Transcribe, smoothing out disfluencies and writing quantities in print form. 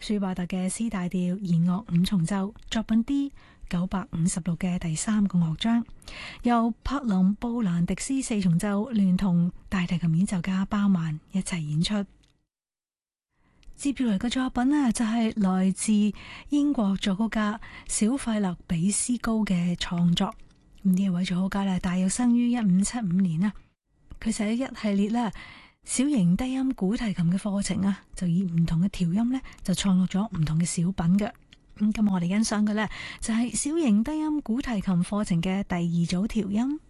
舒伯特嘅 C 大調弦樂五重奏作品 D956嘅第3個樂章，由柏林布蘭迪斯四重奏聯同大提琴演奏家鮑曼一齊演出。接住嚟嘅作品呢，就係來自英國作曲家小費勒比斯高嘅創作。呢一位作曲家呢，大約生於1575年啊。佢寫一系列呢小型低音古提琴嘅課程啊，就以唔同嘅調音呢，就創作咗唔同嘅小品嘅。咁我哋欣賞嘅呢，就係小型低音古提琴課程嘅第2組調音。